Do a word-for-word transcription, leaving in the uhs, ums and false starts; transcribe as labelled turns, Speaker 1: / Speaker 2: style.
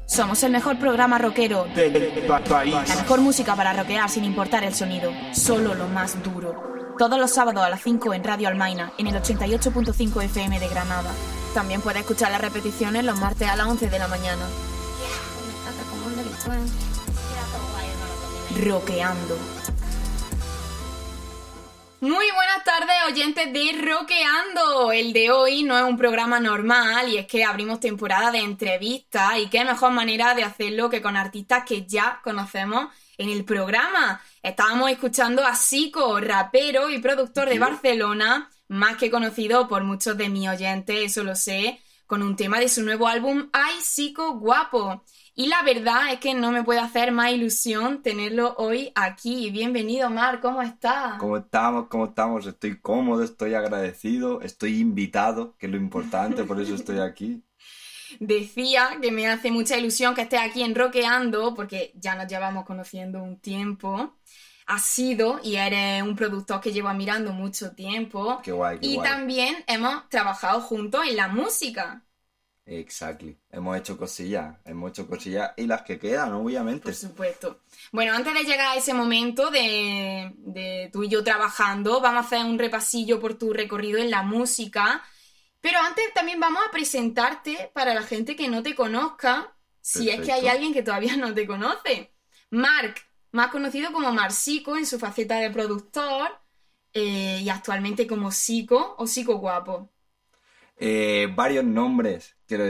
Speaker 1: Somos el mejor programa rockero
Speaker 2: del país.
Speaker 1: La mejor música para rockear sin importar el sonido. Solo lo más duro. Todos los sábados a las cinco en Radio Almaina, en el ochenta y ocho punto cinco F M de Granada. También puedes escuchar las repeticiones los martes a las once de la mañana. Rockeando. Muy buenas tardes, oyentes de Rockeando. El de hoy no es un programa normal y es que abrimos temporada de entrevistas y qué mejor manera de hacerlo que con artistas que ya conocemos en el programa. Estábamos escuchando a Zico, rapero y productor de Barcelona, más que conocido por muchos de mis oyentes, eso lo sé, con un tema de su nuevo álbum Ay Zico Guapo. Y la verdad es que no me puede hacer más ilusión tenerlo hoy aquí. Bienvenido, Mar, ¿cómo estás?
Speaker 3: ¿Cómo estamos? ¿Cómo estamos? Estoy cómodo, estoy agradecido, estoy invitado, que es lo importante, por eso estoy aquí.
Speaker 1: Decía que me hace mucha ilusión que estés aquí en Rockeando, porque ya nos llevamos conociendo un tiempo. Has sido y eres un productor que llevo admirando mucho tiempo.
Speaker 3: Qué guay, qué
Speaker 1: y
Speaker 3: guay.
Speaker 1: también hemos trabajado juntos en la música.
Speaker 3: Exactly. Hemos hecho cosillas, hemos hecho cosillas y las que quedan, obviamente.
Speaker 1: Por supuesto. Bueno, antes de llegar a ese momento de, de tú y yo trabajando, vamos a hacer un repasillo por tu recorrido en la música. Pero antes también vamos a presentarte para la gente que no te conozca, si
Speaker 3: Perfecto.
Speaker 1: es que hay alguien que todavía no te conoce. Marc, más conocido como Marzico en su faceta de productor eh, y actualmente como Zico o Zico Guapo.
Speaker 3: Eh, varios nombres, quiero